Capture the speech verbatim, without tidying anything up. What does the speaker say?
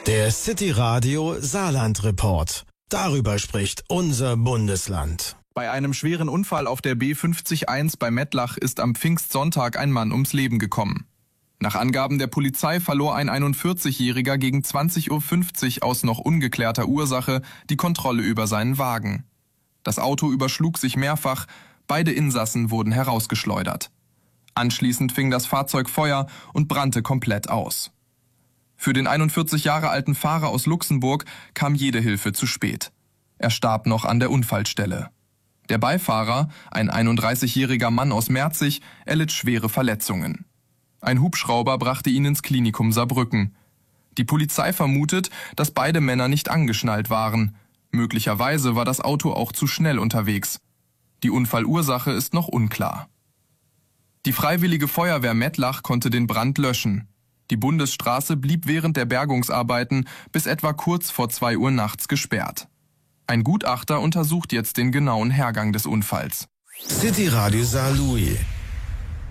Der City Radio Saarland Report. Darüber spricht unser Bundesland. Bei einem schweren Unfall auf der B fünfzig eins bei Mettlach ist am Pfingstsonntag ein Mann ums Leben gekommen. Nach Angaben der Polizei verlor ein einundvierzigjähriger gegen zwanzig Uhr fünfzig aus noch ungeklärter Ursache die Kontrolle über seinen Wagen. Das Auto überschlug sich mehrfach, beide Insassen wurden herausgeschleudert. Anschließend fing das Fahrzeug Feuer und brannte komplett aus. Für den einundvierzig Jahre alten Fahrer aus Luxemburg kam jede Hilfe zu spät. Er starb noch an der Unfallstelle. Der Beifahrer, ein einunddreißigjähriger Mann aus Merzig, erlitt schwere Verletzungen. Ein Hubschrauber brachte ihn ins Klinikum Saarbrücken. Die Polizei vermutet, dass beide Männer nicht angeschnallt waren. Möglicherweise war das Auto auch zu schnell unterwegs. Die Unfallursache ist noch unklar. Die Freiwillige Feuerwehr Mettlach konnte den Brand löschen. Die Bundesstraße blieb während der Bergungsarbeiten bis etwa kurz vor zwei Uhr nachts gesperrt. Ein Gutachter untersucht jetzt den genauen Hergang des Unfalls. City Radio Saarlouis.